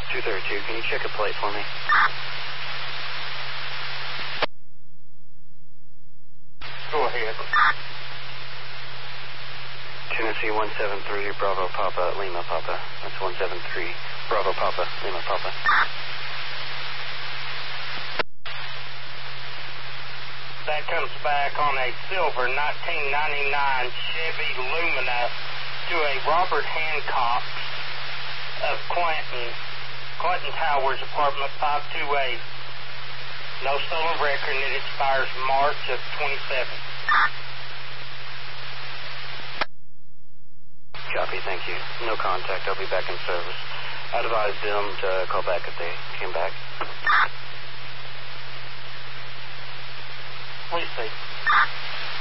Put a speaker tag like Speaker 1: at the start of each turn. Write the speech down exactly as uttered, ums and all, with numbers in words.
Speaker 1: two thirty-two, can you check a plate for me?
Speaker 2: Go ahead.
Speaker 1: Tennessee one seven three, Bravo Papa, Lima Papa. That's one seven three, Bravo Papa, Lima Papa.
Speaker 2: That comes back on a silver nineteen ninety-nine Chevy Lumina to a Robert Hancock of Clinton, Clinton Towers, apartment five two eight. No stolen record, and it expires March of twenty-seven.
Speaker 1: Copy, thank you. No contact, I'll be back in service. I advised them to call back if they came back.
Speaker 2: Please see.